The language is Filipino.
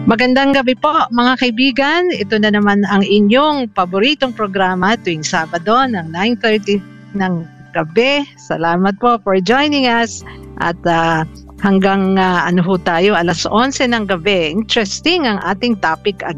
Magandang gabi po mga kaibigan. Ito na naman ang inyong paboritong programa tuwing Sabado ng 9:30 ng gabi. Salamat po for joining us at hanggang tayo 11:00 ng gabi. Interesting ang ating topic